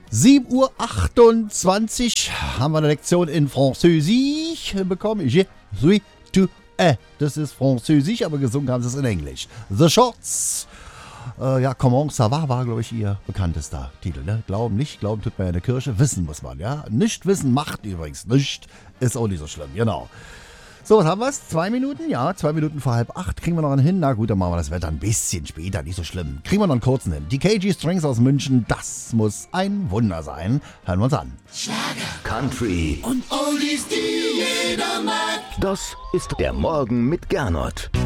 7:28 Uhr haben wir eine Lektion in Französisch bekommen. Je suis tu es. Das ist Französisch, aber gesungen haben sie es in Englisch. The Shots. Ja, Comment ça va war, glaube ich, ihr bekanntester Titel. Ne? Glauben nicht, glauben tut man ja in der Kirche. Wissen muss man, ja. Nicht wissen macht übrigens nicht. Ist auch nicht so schlimm, genau. So, was haben wir? 2 Minuten? Ja, 2 Minuten vor 7:30. Kriegen wir noch einen hin? Na gut, dann machen wir das Wetter ein bisschen später. Nicht so schlimm. Kriegen wir noch einen kurzen hin. Die KG Strings aus München, das muss ein Wunder sein. Hören wir uns an. Schlager, Country und Oldies, die jeder mag. Das ist der Morgen mit Gernot.